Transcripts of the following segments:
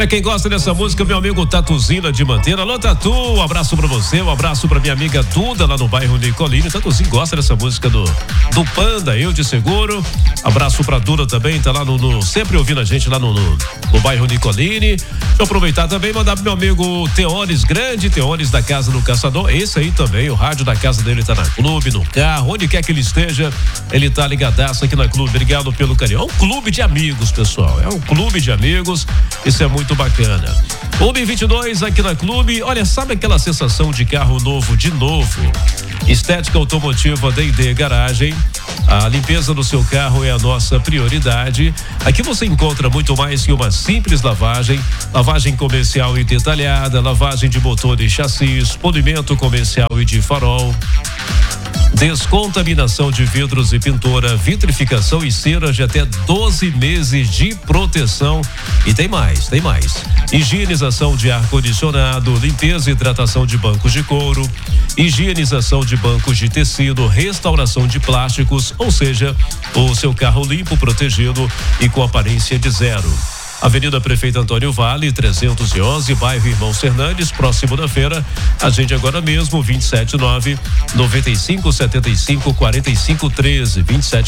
Olha, quem gosta dessa música, meu amigo Tatuzina de Manteira. Alô, Tatu, um abraço pra você, um abraço pra minha amiga Duda lá no bairro Nicolini. Tatuzinho gosta dessa música do Panda, eu de seguro. Abraço pra Duda também, tá lá sempre ouvindo a gente lá no bairro Nicolini. Deixa eu aproveitar também e mandar pro meu amigo Teones, grande Teones da Casa do Caçador. Esse aí também, o rádio da casa dele tá na clube, no carro, onde quer que ele esteja, ele tá ligadaço aqui na clube. Obrigado pelo carinho. É um clube de amigos, pessoal. É um clube de amigos. Isso é muito bacana. 1h22 aqui na clube. Olha, sabe aquela sensação de carro novo de novo? Estética automotiva D&D Garagem. A limpeza do seu carro é a nossa prioridade. Aqui você encontra muito mais que uma simples lavagem. Lavagem comercial e detalhada, lavagem de motor e chassis, polimento comercial e de farol, descontaminação de vidros e pintura, vitrificação e cera de até 12 meses de proteção. E tem mais. Higienização de ar-condicionado, limpeza e hidratação de bancos de couro, higienização de bancos de tecido, restauração de plásticos, ou seja, o seu carro limpo, protegido e com aparência de zero. Avenida Prefeito Antônio Vale, 311, bairro Irmãos Hernandes, próximo da feira. Agende agora mesmo, 279-9575-4513,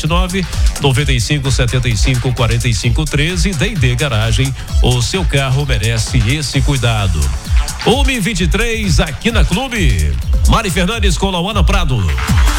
279-9575-4513. D&D Garagem, o seu carro merece esse cuidado. 1h23 aqui na Clube. Mari Fernandes com Lauana Prado.